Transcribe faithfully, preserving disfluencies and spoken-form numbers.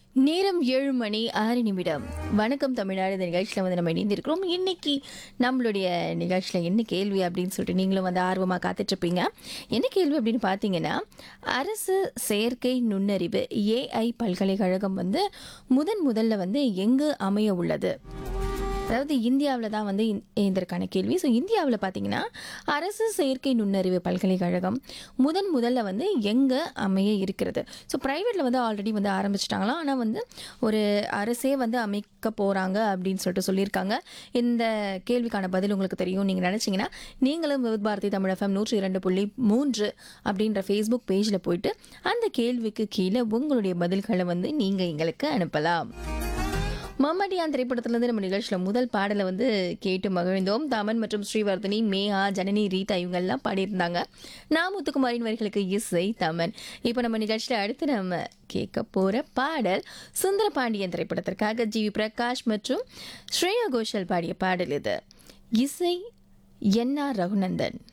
நேரம் ஏழு மணி ஆறு நிமிடம். வணக்கம் தமிழ்நாடு. இந்த நிகழ்ச்சியில் வந்து நம்ம இணைந்திருக்கிறோம். இன்னைக்கு நம்மளுடைய நிகழ்ச்சியில் என்ன கேள்வி அப்படின்னு சொல்லிட்டு நீங்களும் வந்து ஆர்வமாக காத்துட்ருப்பீங்க. என்ன கேள்வி அப்படின்னு பார்த்தீங்கன்னா, அரசு செயற்கை நுண்ணறிவு ஏஐ பல்கலைக்கழகம் வந்து முதன் முதல்ல வந்து எங்கு அமைய உள்ளது? அதாவது இந்தியாவில் தான் வந்து இந்த- இதற்கான கேள்வி. ஸோ இந்தியாவில் பார்த்தீங்கன்னா அரசு செயற்கை நுண்ணறிவு பல்கலைக்கழகம் முதன் முதல்ல வந்து எங்கே அமைய இருக்கிறது. ஸோ ப்ரைவேட்டில் வந்து ஆல்ரெடி வந்து ஆரம்பிச்சிட்டாங்களாம். ஆனால் வந்து ஒரு அரசே வந்து அமைக்க போகிறாங்க அப்படின்னு சொல்லிட்டு சொல்லியிருக்காங்க. இந்த கேள்விக்கான பதில் உங்களுக்கு தெரியும் நீங்கள் நினச்சிங்கன்னா நீங்களும் விவித் பாரதி தமிழ் எஃப்எம் நூற்றி இரண்டு புள்ளி மூன்று அப்படின்ற ஃபேஸ்புக் பேஜில் போயிட்டு அந்த கேள்விக்கு கீழே உங்களுடைய பதில்களை வந்து நீங்கள் எங்களுக்கு அனுப்பலாம். மம்மடியான் திரைப்படத்திலிருந்து நம்ம நிகழ்ச்சியில் முதல் பாடலை வந்து கேட்டு மகிழ்ந்தோம். தமன் மற்றும் ஸ்ரீவர்தினி, மேஹா, ஜனனி, ரீதா இவங்கெல்லாம் பாடியிருந்தாங்க. நான் முத்துக்குமாரின் வரிகளுக்கு இசை தமன். இப்போ நம்ம நிகழ்ச்சியில் அடுத்து நம்ம கேட்க போகிற பாடல் சுந்தர பாண்டியன் திரைப்படத்திற்காக ஜி வி பிரகாஷ் மற்றும் ஸ்ரேயா கோஷல் பாடிய பாடல் இது. இசை என் ஆர் ரகுநந்தன்.